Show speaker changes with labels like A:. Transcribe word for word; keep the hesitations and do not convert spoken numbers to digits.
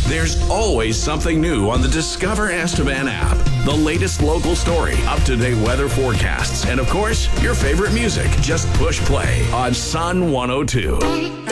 A: There's always something new on the Discover Estevan app. The latest local story, up-to-date weather forecasts, and of course, your favorite music. Just push play on Sun one oh two.